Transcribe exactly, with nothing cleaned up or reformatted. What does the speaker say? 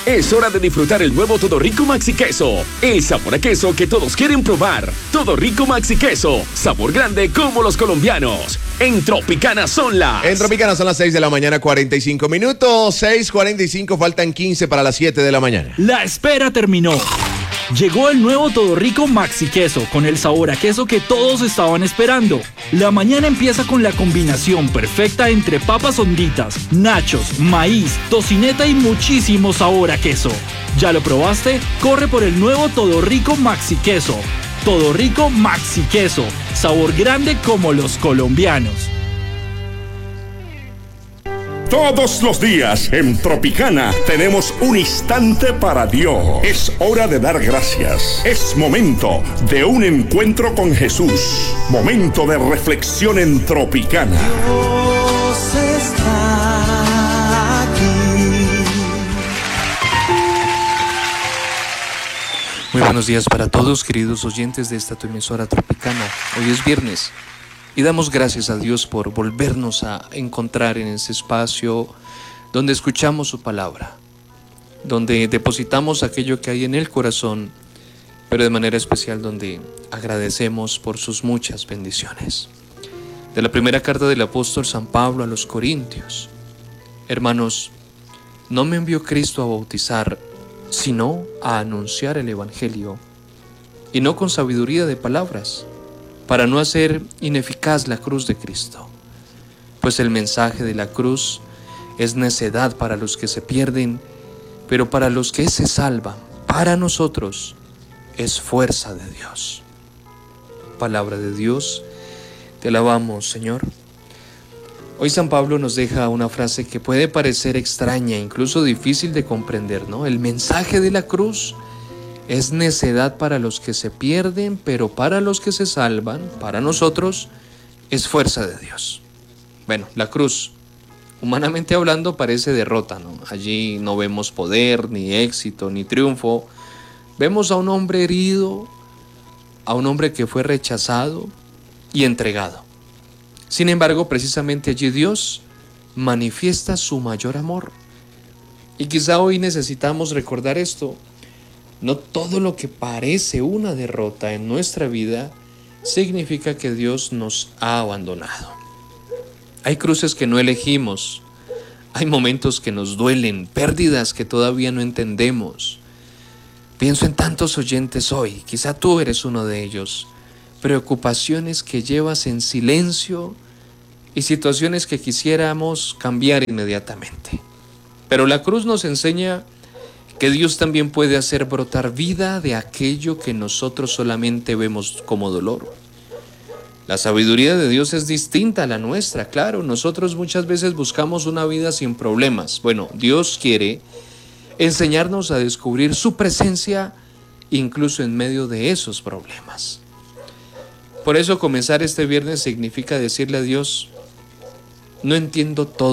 Es hora de disfrutar el nuevo Todo Rico Maxi Queso. El sabor a queso que todos quieren probar. Todo Rico Maxi Queso. Sabor grande como los colombianos. En Tropicana son las... En Tropicana son las seis de la mañana, cuarenta y cinco minutos. seis cuarenta y cinco, faltan quince para las siete de la mañana. La espera terminó. Llegó el nuevo Todo Rico Maxi Queso, con el sabor a queso que todos estaban esperando. La mañana empieza con la combinación perfecta entre papas honditas, nachos, maíz, tocineta y muchísimo sabor a queso. ¿Ya lo probaste? Corre por el nuevo Todo Rico Maxi Queso. Todo Rico Maxi Queso, sabor grande como los colombianos. Todos los días en Tropicana tenemos un instante para Dios. Es hora de dar gracias. Es momento de un encuentro con Jesús. Momento de reflexión en Tropicana. Dios está aquí. Muy buenos días para todos, queridos oyentes de esta tu emisora Tropicana. Hoy es viernes. Y damos gracias a Dios por volvernos a encontrar en ese espacio donde escuchamos su palabra, donde depositamos aquello que hay en el corazón, pero de manera especial donde agradecemos por sus muchas bendiciones. De la primera carta del apóstol San Pablo a los Corintios: hermanos, no me envió Cristo a bautizar, sino a anunciar el Evangelio, y no con sabiduría de palabras, para no hacer ineficaz la cruz de Cristo. Pues el mensaje de la cruz es necedad para los que se pierden, pero para los que se salvan, para nosotros, es fuerza de Dios. Palabra de Dios, te alabamos, Señor. Hoy San Pablo nos deja una frase que puede parecer extraña, incluso difícil de comprender, ¿no? El mensaje de la cruz es necedad para los que se pierden, pero para los que se salvan, para nosotros, es fuerza de Dios. Bueno, la cruz, humanamente hablando, parece derrota, ¿no? Allí no vemos poder, ni éxito, ni triunfo. Vemos a un hombre herido, a un hombre que fue rechazado y entregado. Sin embargo, precisamente allí Dios manifiesta su mayor amor. Y quizá hoy necesitamos recordar esto. No todo lo que parece una derrota en nuestra vida significa que Dios nos ha abandonado. Hay cruces que no elegimos, hay momentos que nos duelen, pérdidas que todavía no entendemos. Pienso en tantos oyentes hoy, quizá tú eres uno de ellos, preocupaciones que llevas en silencio y situaciones que quisiéramos cambiar inmediatamente. Pero la cruz nos enseña que Dios también puede hacer brotar vida de aquello que nosotros solamente vemos como dolor. La sabiduría de Dios es distinta a la nuestra, claro. Nosotros muchas veces buscamos una vida sin problemas. Bueno, Dios quiere enseñarnos a descubrir su presencia incluso en medio de esos problemas. Por eso comenzar este viernes significa decirle a Dios: no entiendo todo